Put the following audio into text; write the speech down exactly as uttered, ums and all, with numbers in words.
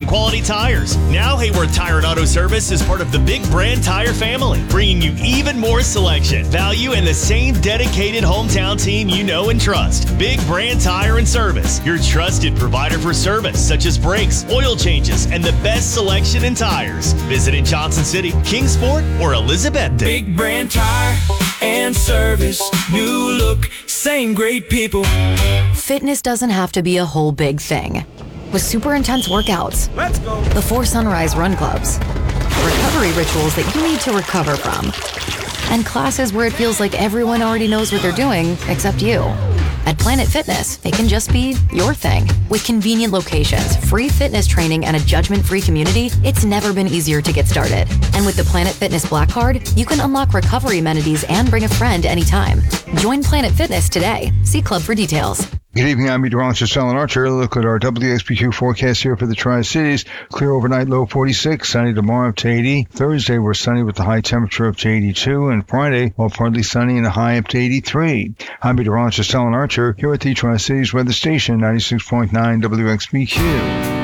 quality tires. Now Hayworth Tire and Auto Service is part of the Big Brand Tire family, bringing you even more selection, value, and the same dedicated hometown team you know and trust. Big Brand Tire and Service, your trusted provider for service such as brakes, oil changes, and the best selection in tires. Visit in Johnson City, Kingsport, or Elizabeth. Big Brand Tire and Service. New look, same great people. Fitness doesn't have to be a whole big thing. With super intense workouts, Let's go. before sunrise run clubs, recovery rituals that you need to recover from, and classes where it feels like everyone already knows what they're doing except you. At Planet Fitness, it can just be your thing. With convenient locations, free fitness training, and a judgment-free community, it's never been easier to get started. And with the Planet Fitness Black Card, you can unlock recovery amenities and bring a friend anytime. Join Planet Fitness today. See Club for details. Good evening, I'm meteorologist Alan Archer. Look at our W X B Q forecast here for the Tri-Cities. Clear overnight, low forty-six. Sunny tomorrow up to eighty. Thursday, we're sunny with the high temperature up to eighty-two. And Friday, well, partly sunny and a high up to eighty-three. I'm meteorologist Alan Archer here at the Tri-Cities Weather Station, ninety-six point nine W X B Q.